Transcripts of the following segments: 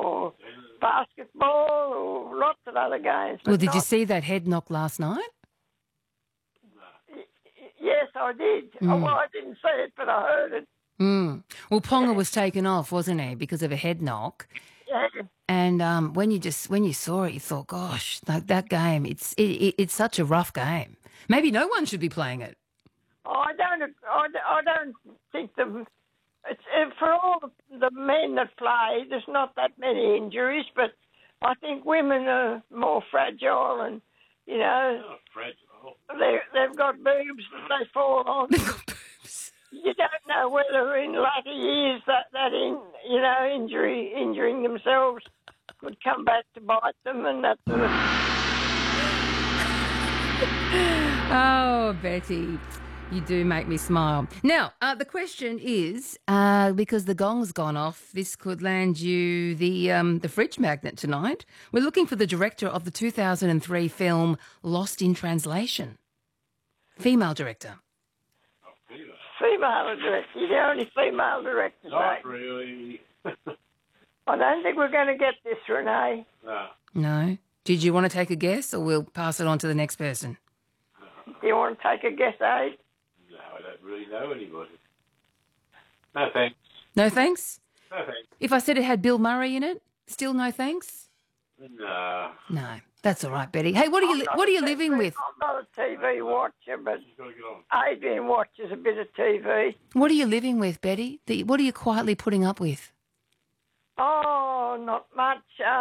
or basketball or lots of other games. Well, did you see that head knock last night? Yes, I did. Oh, well, I didn't see it, but I heard it. Well, Ponga was taken off, wasn't he, because of a head knock? Yeah. And when you saw it, you thought, gosh, that game, it's such a rough game. Maybe no one should be playing it. I don't think it's for all the men that play. There's not that many injuries, but I think women are more fragile, and Not fragile. they've got boobs that they fall on. You don't know whether in latter years injuring themselves could come back to bite them, and that sort of. Oh, Betty, you do make me smile. Now, the question is, because the gong's gone off, this could land you the fridge magnet tonight. We're looking for the director of the 2003 film Lost in Translation. Female director. Female director. You're the only female director, Not mate. really. I don't think we're going to get this, Renee. No. No? Did you want to take a guess, or we'll pass it on to the next person? Do you want to take a guess, eh? No, I don't really know anybody. No thanks. No thanks? No thanks. If I said it had Bill Murray in it, still no thanks? No. No, that's all right, Betty. Hey, what are you living with? I'm not a TV watcher, but You've got to get on. Adrian watches a bit of TV. What are you living with, Betty? What are you quietly putting up with? Oh, not much.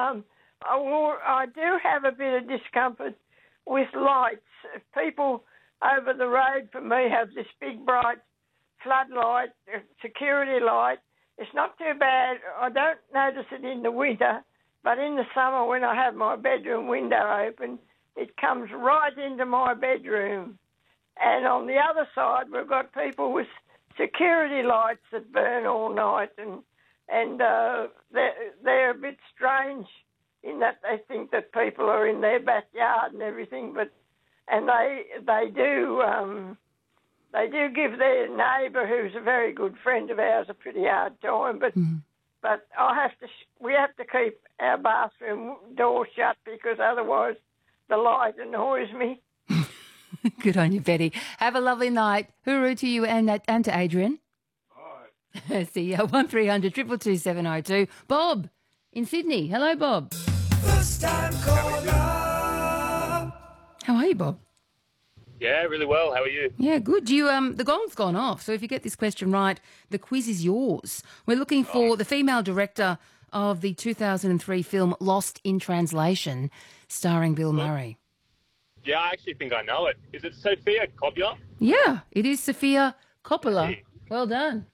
I do have a bit of discomfort with lights. People over the road from me have this big bright floodlight, security light. It's not too bad. I don't notice it in the winter, but in the summer when I have my bedroom window open, it comes right into my bedroom. And on the other side, we've got people with security lights that burn all night, and they're a bit strange in that they think that people are in their backyard and everything, and they do give their neighbour, who's a very good friend of ours, a pretty hard time. But we have to keep our bathroom door shut because otherwise the light annoys me. Good on you, Betty. Have a lovely night. Hooroo to you and to Adrian. All right. See ya. 1300 222 702. Bob in Sydney. Hello, Bob. First time caller. How are you, Bob? Yeah, really well. How are you? Yeah, good. The gong's gone off, so if you get this question right, the quiz is yours. We're looking for the female director of the 2003 film Lost in Translation, starring Bill Murray. Yeah, I actually think I know it. Is it Sophia Coppola? Yeah, it is Sophia Coppola. Hey. Well done.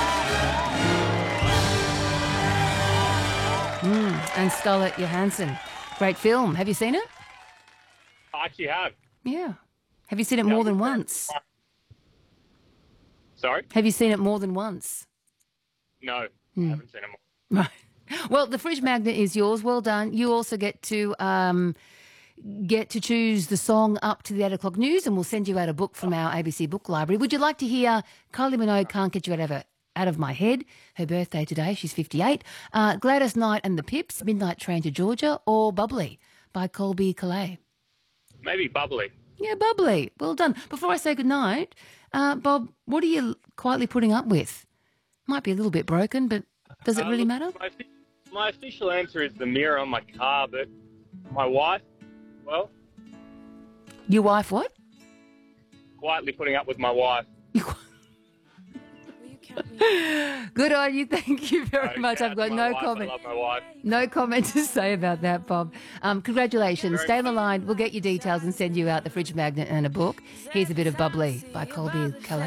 And Scarlett Johansson. Great film. Have you seen it? I actually have. Yeah. Have you seen it more than once? Sorry? Have you seen it more than once? No, I haven't seen it more. Right. Well, the fridge magnet is yours. Well done. You also get to choose the song up to the 8 o'clock news, and we'll send you out a book from our ABC book library. Would you like to hear Kylie Minogue, Can't Get You Out of My Head? Her birthday today. She's 58. Gladys Knight and the Pips, Midnight Train to Georgia, or Bubbly by Colby Calais? Maybe Bubbly. Yeah, Bubbly. Well done. Before I say goodnight, Bob, what are you quietly putting up with? Might be a little bit broken, but does it really matter? My official answer is the mirror on my car, but my wife, well, Your wife what? quietly putting up with my wife. Good on you. Thank you very much. Okay, I've got my no wife, comment. I love my wife. No comment to say about that, Bob. Congratulations. Stay on the line. We'll get your details and send you out the fridge magnet and a book. Here's a bit of Bubbly by Colby Calais.